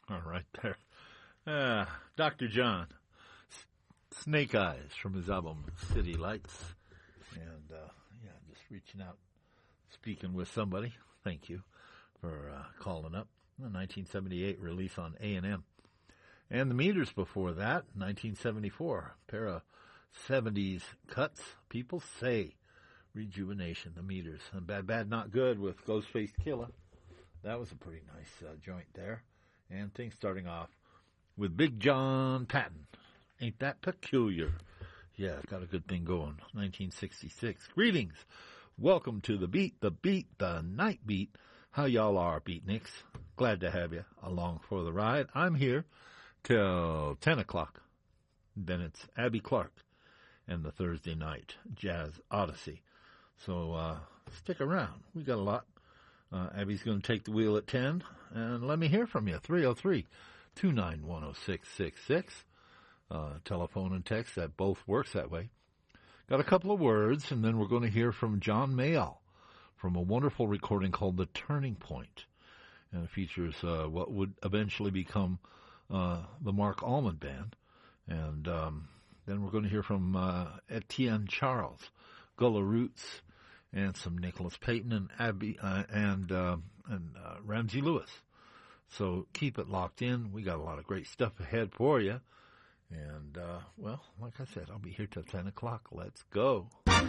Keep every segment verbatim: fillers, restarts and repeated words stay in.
All right there. Uh, Doctor John, Snake Eyes from his album City Lights. And, uh, yeah, just reaching out, speaking with somebody. Thank you for uh, calling up. The nineteen seventy-eight release on A and M. And the Meters before that, nineteen seventy-four. Pair of seventies cuts. People say Rejuvenation, the Meters. And Bad Bad Not Good with Ghostface Killah. That was a pretty nice uh, joint there. And things starting off with Big John Patton. Ain't that peculiar? Yeah, got a good thing going. nineteen sixty-six. Greetings. Welcome to the beat, the beat, the night beat. How y'all are, beatniks? Glad to have you along for the ride. I'm here till ten o'clock. Then it's Abby Clark and the Thursday night Jazz Odyssey. So uh, stick around. We got a lot. Uh, Abby's going to take the wheel at ten. And let me hear from you. three oh three, two nine one, oh six six six. Uh, telephone and text, that both works that way. Got a couple of words, and then we're going to hear from John Mayall from a wonderful recording called The Turning Point. And it features uh, what would eventually become uh, the Mark Allman Band. And um, then we're going to hear from uh, Etienne Charles, Gullah Roots, and some Nicholas Payton and Abby uh, and uh, and uh, Ramsey Lewis. So keep it locked in. We got a lot of great stuff ahead for you. And, uh, well, like I said, I'll be here till ten o'clock. Let's go.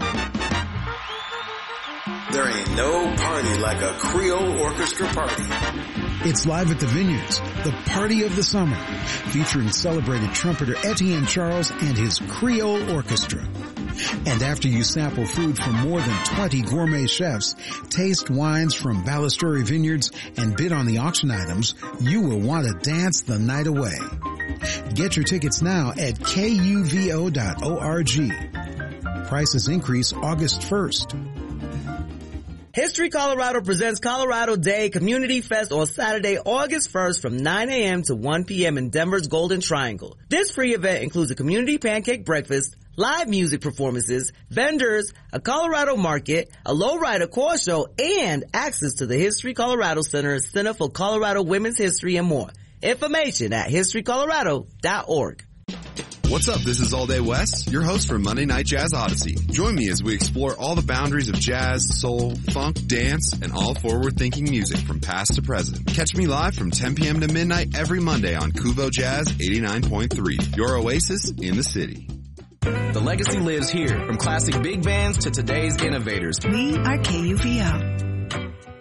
There ain't no party like a Creole orchestra party. It's live at the Vineyards, the party of the summer, featuring celebrated trumpeter Etienne Charles and his Creole Orchestra. And after you sample food from more than twenty gourmet chefs, taste wines from Ballasturi Vineyards, and bid on the auction items, you will want to dance the night away. Get your tickets now at kuvo dot org. Prices increase August first. History Colorado presents Colorado Day Community Fest on Saturday, August first from nine a.m. to one p.m. in Denver's Golden Triangle. This free event includes a community pancake breakfast, live music performances, vendors, a Colorado market, a lowrider car show, and access to the History Colorado Center, Center for Colorado Women's History, and more. Information at history colorado dot org. What's up? This is All Day West, your host for Monday Night Jazz Odyssey. Join me as we explore all the boundaries of jazz, soul, funk, dance, and all forward-thinking music from past to present. Catch me live from ten p.m. to midnight every Monday on Kuvo Jazz eighty-nine point three, your oasis in the city. The legacy lives here, from classic big bands to today's innovators. We are K U V O.